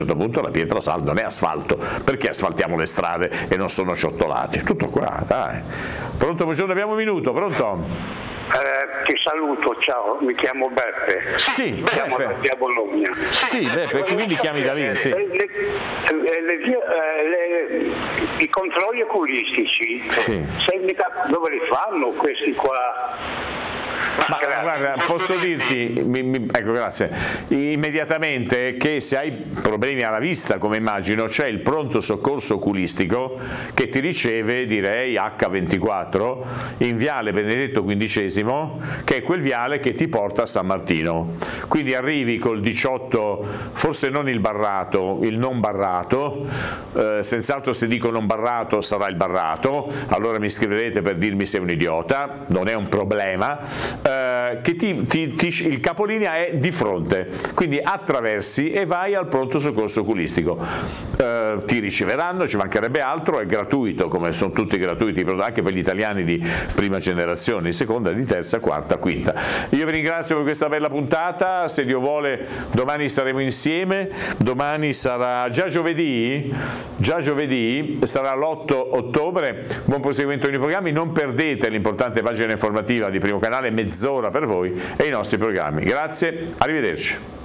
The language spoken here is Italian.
certo punto la pietra sal non è asfalto, perché asfaltiamo le strade e non sono ciottolati? Tutto qua, dai. Pronto, buongiorno, abbiamo un minuto, pronto? Ti saluto, ciao, mi chiamo Beppe. Sì, Siamo Beppe. da Bologna. Sì, Beppe, quindi chiami da lì, sì. I controlli oculistici, Sì. dove li fanno questi qua? Ma guarda, posso dirti, ecco, grazie, immediatamente che se hai problemi alla vista, come immagino, c'è il pronto soccorso oculistico che ti riceve, direi, H24 in viale Benedetto XV, che è quel viale che ti porta a San Martino. Quindi arrivi col 18, forse non il barrato, il non barrato, senz'altro se dico non barrato sarà il barrato, allora mi scriverete per dirmi sei un idiota, non è un problema. Che il capolinea è di fronte, quindi attraversi e vai al pronto soccorso oculistico. Ti riceveranno, ci mancherebbe altro, è gratuito, come sono tutti gratuiti anche per gli italiani di prima generazione, di seconda, di terza, quarta, quinta. Io vi ringrazio per questa bella puntata, se Dio vuole domani saremo insieme, domani sarà già giovedì sarà l'8 ottobre, buon proseguimento nei programmi, non perdete l'importante pagina informativa di Primo Canale, mezz'ora per voi e i nostri programmi. Grazie, arrivederci.